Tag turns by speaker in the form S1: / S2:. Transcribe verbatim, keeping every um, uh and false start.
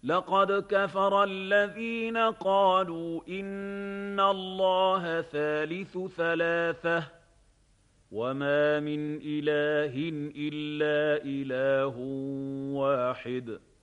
S1: لقد كفر الذين قالوا إن الله ثالث ثلاثة وما من إله إلا إله واحد